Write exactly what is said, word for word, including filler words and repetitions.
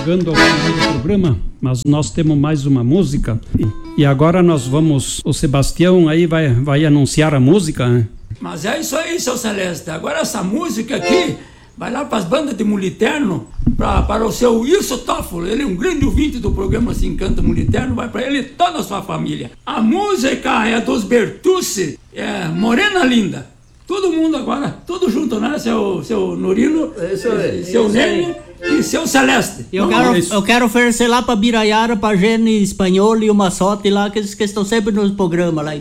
chegando ao final do programa, mas nós temos mais uma música. E agora nós vamos... O Sebastião aí vai, vai anunciar a música, né? Mas é isso aí, seu Celeste. Agora essa música aqui vai lá para as bandas de Muliterno, pra, para o seu Wilson Toffolo. Ele é um grande ouvinte do programa Se Encanta Muliterno, vai para ele e toda a sua família. A música é dos Bertucci, é Morena Linda. Todo mundo agora, tudo junto, né? Seu, seu Nurino, isso aí, seu Nene e seu Celeste. Eu quero, eu quero oferecer lá pra Biraiara, pra Gene Espanhol e o Massote lá, que eles que estão sempre nos programas lá.